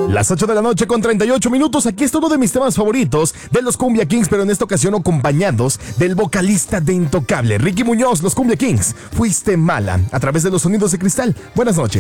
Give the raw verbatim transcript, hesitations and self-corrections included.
Las ocho de la noche con treinta y ocho minutos. Aquí está uno de mis temas favoritos de los Cumbia Kings, pero en esta ocasión acompañados del vocalista de Intocable, Ricky Muñoz, los Cumbia Kings. Fuiste mala, a través de los sonidos de cristal. Buenas noches.